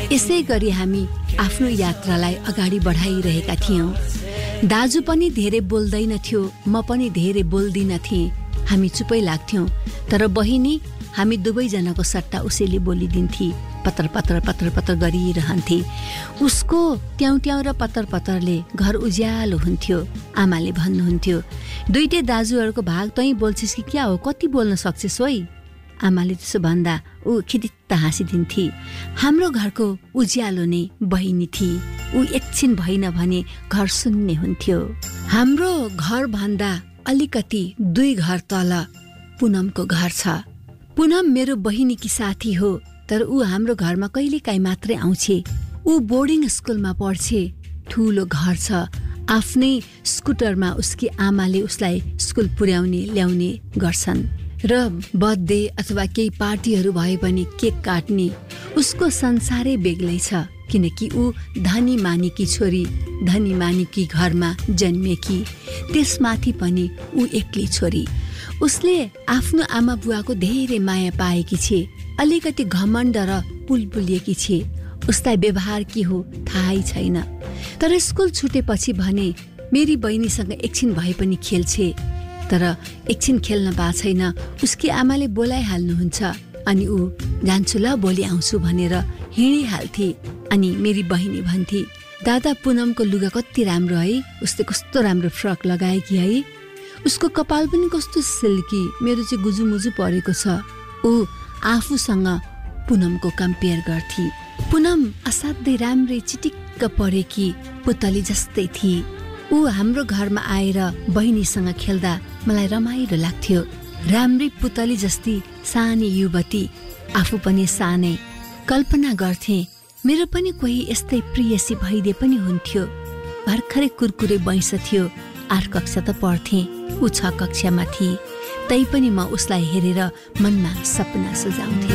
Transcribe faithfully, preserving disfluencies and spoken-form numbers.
यसै गरी हामी आफ्नो यात्रालाई अगाडि बढाइरहेका थियौं। दाजु पनि धेरै बोल्दैन थियो, म पनि धेरै बोल्दिन थिएँ। हामी चुपै लाग्थ्यौं, तर बहिनी हामी दुवैजनाको सट्टा उसैले बोलिदिन्थे। पत्र पत्र पत्र पत्र गरिरहन्थे। उसको ट्याउ ट्याउ र पत्र पत्रले घर उज्यालो हुन्थ्यो। आमाले भन्नुहुन्थ्यो, दुईटै दाजुहरूको भाग तै बोल्छिस् कि क्या हो, कति बोल्न सक्छिस् होइ? आमाले त्यसो भन्दा ऊ खिदित्त हाँसिदिन्थे। हाम्रो घरको उज्यालो नै बहिनी थिए। ऊ एकछिन भइन भने घर सुन्ने हुन्थ्यो। हाम्रो घर भन्दा अलिकति दुई घर तल पुनमको घर छ। पुनम मेरो बहिनीकी साथी हो, तर ऊ हाम्रो घरमा कहिलेकाहीँ मात्रै आउँछे। ऊ बोर्डिङ स्कुलमा पढ्छे। ठुलो घर छ। आफ्नै स्कुटरमा उसकी आमाले उसलाई स्कुल पुर्याउने ल्याउने गर्छन् र बर्थडे अथवा केही पार्टीहरू भए पनि केक काट्ने उसको संसारै बेग्लै छ, किनकि ऊ धनी मानिकी छोरी, धनी मानिकी घरमा जन्मेकी, त्यसमाथि पनि ऊ एक्लै छोरी। उसले आफ्नो आमा बुवाको धेरै माया पाएकी छे। अलिकति घमण्ड र पुलपुलिएकी छे। उसलाई व्यवहार के हो थाहै छैन, तर स्कुल छुटेपछि भने मेरी बहिनीसँग एकछिन भए पनि खेल्छे। तर एकछिन खेल्न पा छैन, उसकी आमाले बोलाइहाल्नुहुन्छ अनि ऊ जान्छु ल भोलि आउँछु भनेर हिँडिहाल्थे। अनि मेरी बहिनी भन्थे, दादा पुनमको लुगा कति राम्रो है, उसले कस्तो राम्रो फ्रक लगाएकी है, उसको कपाल पनि कस्तो सिल्की, मेरो चाहिँ गुजुमुजु परेको छ। ऊ आफूसँग पुनमको कम्पेयर गर्थे। पुनम असाध्यै राम्रै चिटिक्क परेकी पुतली जस्तै थिए। ऊ हाम्रो घरमा आएर बहिनीसँग खेल्दा मलाई रमाइलो लाग्थ्यो। राम्रै पुतली जस्ती सानी युवती, आफू पनि सानै। कल्पना गर्थे मेरो पनि कोही यस्तै प्रियसी भइदिए पनि हुन्थ्यो। भर्खरै कुरकुरे बैंस थियो। आठ कक्षा त पढ्थे, ऊ छ कक्षामा थिए। तैपनि म उसलाई हेरेर मनमा सपना सजाउँथे।